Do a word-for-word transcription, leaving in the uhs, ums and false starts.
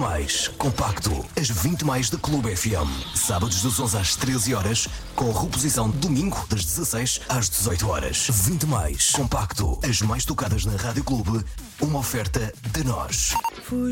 mais compacto. As vinte mais da Clube F M. Sábados das onze às treze horas, com reposição domingo das dezasseis às dezoito horas. vinte mais compacto. As mais tocadas na Rádio Clube. Uma oferta de nós. Fui